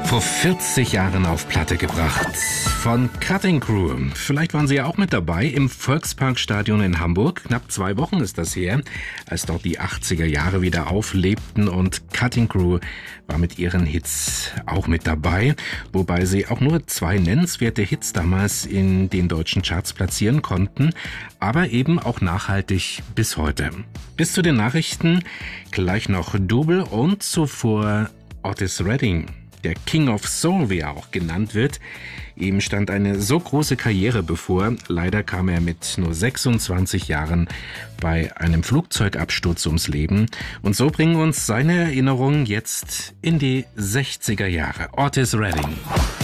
Vor 40 Jahren auf Platte gebracht. Von Cutting Crew. Vielleicht waren Sie ja auch mit dabei im Volksparkstadion in Hamburg. Knapp 2 Wochen ist das her, als dort die 80er Jahre wieder auflebten, und Cutting Crew war mit ihren Hits auch mit dabei, wobei sie auch nur 2 nennenswerte Hits damals in den deutschen Charts platzieren konnten, aber eben auch nachhaltig bis heute. Bis zu den Nachrichten gleich noch Double und zuvor Otis Redding. Der King of Soul, wie er auch genannt wird. Ihm stand eine so große Karriere bevor. Leider kam er mit nur 26 Jahren bei einem Flugzeugabsturz ums Leben. Und so bringen uns seine Erinnerungen jetzt in die 60er Jahre. Otis Redding.